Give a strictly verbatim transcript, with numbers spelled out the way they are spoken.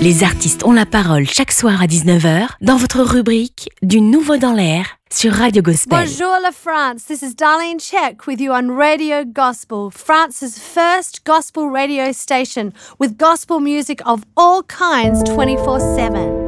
Les artistes ont la parole chaque soir à dix-neuf heures dans votre rubrique Du Nouveau dans l'air sur Radio Gospel. Bonjour la France, this is Darlene Check with you on Radio Gospel, France's first gospel radio station with gospel music of all kinds twenty-four seven.